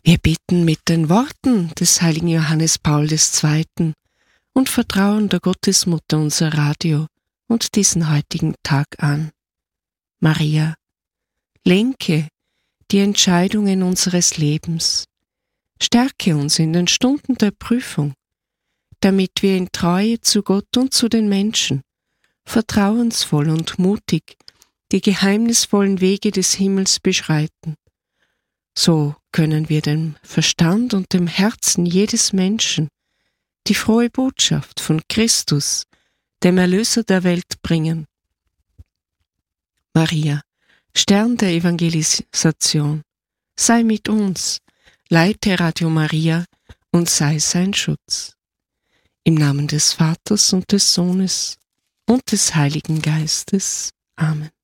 Wir beten mit den Worten des heiligen Johannes Paul II. Und vertrauen der Gottesmutter unser Radio und diesen heutigen Tag an. Maria, lenke die Entscheidungen unseres Lebens. Stärke uns in den Stunden der Prüfung, damit wir in Treue zu Gott und zu den Menschen, vertrauensvoll und mutig die geheimnisvollen Wege des Himmels beschreiten. So können wir dem Verstand und dem Herzen jedes Menschen die frohe Botschaft von Christus, dem Erlöser der Welt, bringen. Maria, Stern der Evangelisation, sei mit uns, leite Radio Maria und sei sein Schutz. Im Namen des Vaters und des Sohnes und des Heiligen Geistes. Amen.